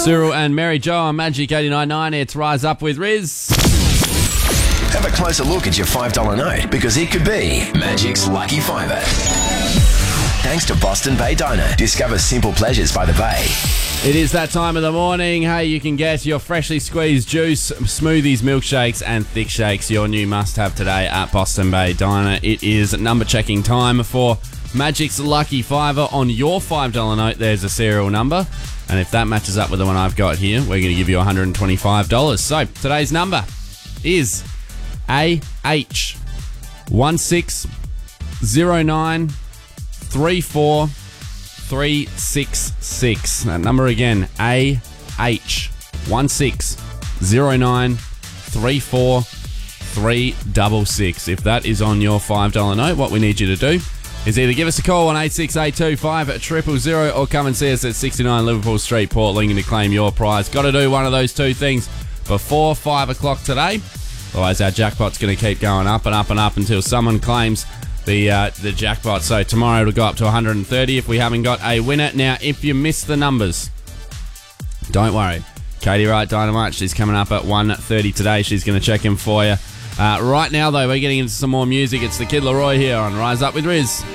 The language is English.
Cyril and Mary Jo on Magic 89.9. It's Rise Up with Riz. Have a closer look at your $5 note because it could be Magic's Lucky Fiver. Thanks to Boston Bay Diner. Discover simple pleasures by the bay. It is that time of the morning. Hey, you can get your freshly squeezed juice, smoothies, milkshakes and thick shakes, your new must-have today at Boston Bay Diner. It is number checking time for Magic's Lucky Fiver. On your $5 note, there's a serial number. And if that matches up with the one I've got here, we're going to give you $125. So, today's number is AH16093436. That number again, AH16093436. If that is on your $5 note, what we need you to do is either give us a call on 86825000 or come and see us at 69 Liverpool Street, Port Lincoln, to claim your prize. Got to do one of those two things before 5 o'clock today. Otherwise, our jackpot's going to keep going up and up and up until someone claims the jackpot. So tomorrow it'll go up to 130 if we haven't got a winner. Now, if you miss the numbers, don't worry. Katie Wright Dynamite, she's coming up at 1:30 today. She's going to check in for you. Right now, though, we're getting into some more music. It's the Kid Laroi here on Rise Up with Riz.